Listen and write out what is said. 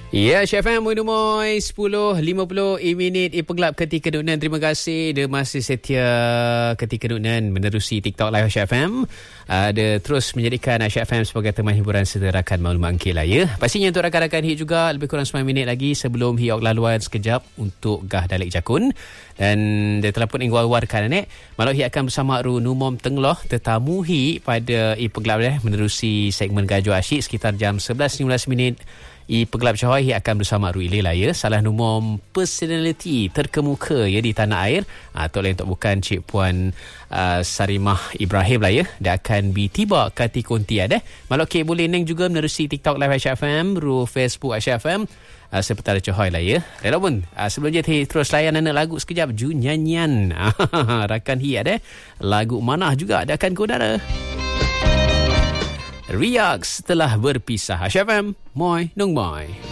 Ya, Syafam Moy 10.50 minit Ipengelap ketika Nunan. Terima kasih dia masih setia ketika Nunan menerusi TikTok Live Syafam. Dia terus menjadikan Syafam sebagai teman hiburan serta rakan maklumat angkil lah ya. Pastinya untuk rakan-rakan HIT juga lebih kurang 9 minit lagi sebelum HIT laluan sekejap untuk Gah Dalik Jakun. Dan dia telah pun ingwar-warkan malam HIT akan bersama Numom Tengloh tetamu HIT pada Ipengelap menerusi segmen Gajo Asyik sekitar jam 11.15 minit. Ipengelap Cahaya akan bersama Ruile lah ya. Salah numom personality terkemuka ya di tanah air. Atau lain tak bukan Cik Puan Sarimah Ibrahim lah ya. Dia akan tiba kati konti ada. Malok ke boleh neng juga menerusi TikTok Live Aisyah FM, ru Facebook Aisyah FM. Seputar Cahaya lah ya. Dah pun sebelum je terus layan anak lagu sekejap. Ju nyanyian. Rakan hi ada. Lagu Manah juga ada akan ke udara. Riak setelah berpisah. Aisyah FM, Moy Nung Moy.